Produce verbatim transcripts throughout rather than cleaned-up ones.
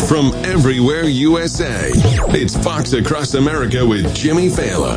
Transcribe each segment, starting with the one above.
from everywhere U S A. It's Fox Across America with Jimmy Failla.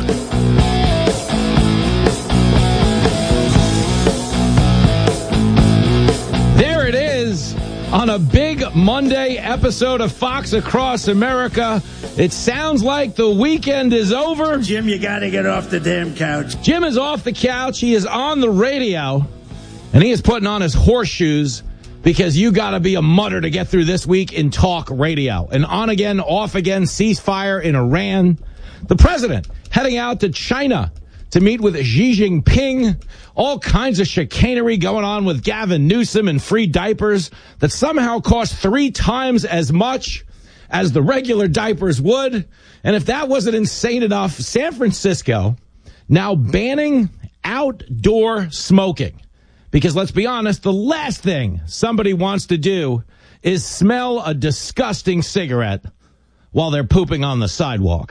There it is on a big Monday episode of Fox Across America. It sounds like the weekend is over. Jim, you got to get off the damn couch. Jim is off the couch. He is on the radio, and he is putting on his horseshoes because you got to be a mutter to get through this week in talk radio. An on again, off again ceasefire in Iran. The president heading out to China to meet with Xi Jinping. All kinds of chicanery going on with Gavin Newsom and free diapers that somehow cost three times as much as the regular diapers would. And if that wasn't insane enough, San Francisco now banning outdoor smoking. Because let's be honest, the last thing somebody wants to do is smell a disgusting cigarette while they're pooping on the sidewalk.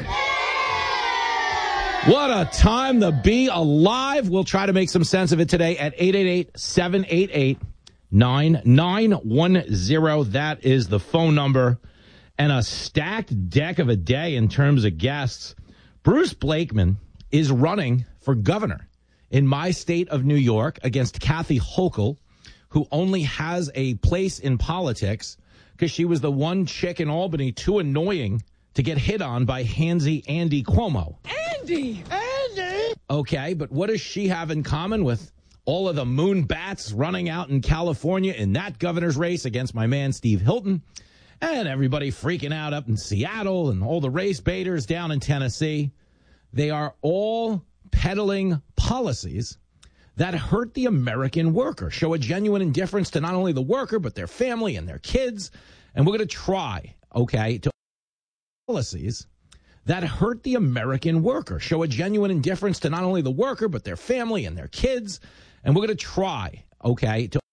What a time to be alive. We'll try to make some sense of it today at eight eight eight, seven eight eight, nine nine one zero. That is the phone number. And a stacked deck of a day in terms of guests. Bruce Blakeman is running for governor in my state of New York against Kathy Hochul, who only has a place in politics because she was the one chick in Albany too annoying to get hit on by handsy Andy Cuomo. Andy! Andy! Okay, but what does she have in common with all of the moon bats running out in California in that governor's race against my man Steve Hilton? And everybody freaking out up in Seattle and all the race baiters down in Tennessee. They are all peddling policies that hurt the American worker, show a genuine indifference to not only the worker, but their family and their kids. And we're going to try, okay, to policies that hurt the American worker, show a genuine indifference to not only the worker, but their family and their kids. And we're going to try, okay, to